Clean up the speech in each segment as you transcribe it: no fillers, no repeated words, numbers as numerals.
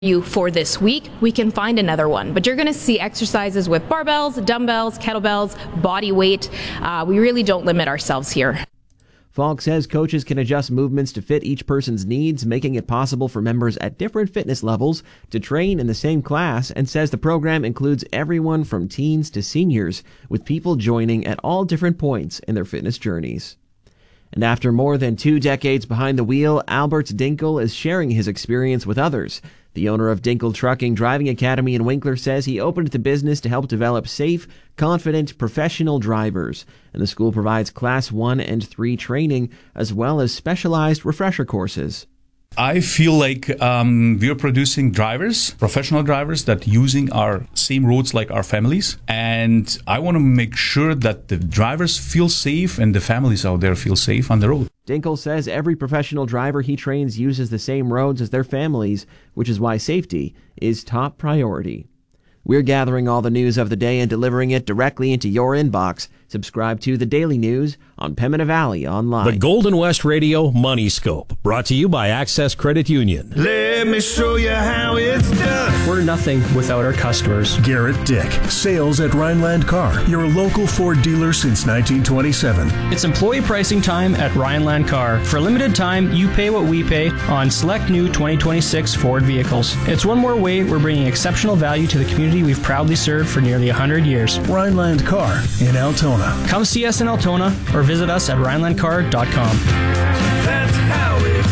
you for this week, we can find another one. But you're going to see exercises with barbells, dumbbells, kettlebells, body weight. We really don't limit ourselves here. Falk says coaches can adjust movements to fit each person's needs, making it possible for members at different fitness levels to train in the same class, and says the program includes everyone from teens to seniors, with people joining at all different points in their fitness journeys. And after more than 2 decades behind the wheel, Albert Dinkel is sharing his experience with others. The owner of Dinkel Trucking Driving Academy in Winkler says he opened the business to help develop safe, confident, professional drivers. And the school provides Class 1 and 3 training, as well as specialized refresher courses. I feel like we're producing drivers, professional drivers, that using our same roads like our families. And I want to make sure that the drivers feel safe and the families out there feel safe on the road. Dinkel says every professional driver he trains uses the same roads as their families, which is why safety is top priority. We're gathering all the news of the day and delivering it directly into your inbox. Subscribe to The Daily News on Pembina Valley Online. The Golden West Radio Money Scope, brought to you by Access Credit Union. Let me show you how it's done. We're nothing without our customers. Garrett Dick, sales at Rhineland Car, your local Ford dealer since 1927. It's employee pricing time at Rhineland Car. For a limited time, you pay what we pay on select new 2026 Ford vehicles. It's one more way we're bringing exceptional value to the community we've proudly served for nearly 100 years. Rhineland Car in Altona. Come see us in Altona or visit us at RhinelandCar.com. That's how it's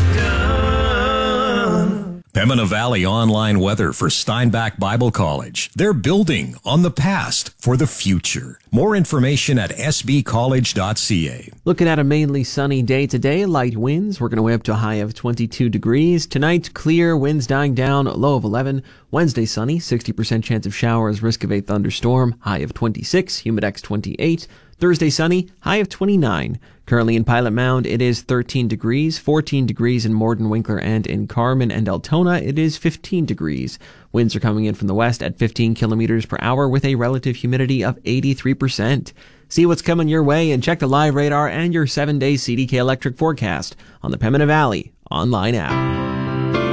done. Pembina Valley online weather for Steinbach Bible College. They're building on the past for the future. More information at sbcollege.ca. Looking at a mainly sunny day today, light winds. We're going to way up to a high of 22 degrees. Tonight, clear, winds dying down, low of 11. Wednesday, sunny, 60% chance of showers, risk of a thunderstorm, high of 26, humidex 28. Thursday, sunny, high of 29. Currently in Pilot Mound, it is 13 degrees, 14 degrees in Morden, Winkler, and in Carman and Altona, it is 15 degrees. Winds are coming in from the west at 15 kilometers per hour with a relative humidity of 83%. See what's coming your way and check the live radar and your 7-day CDK electric forecast on the Pembina Valley online app.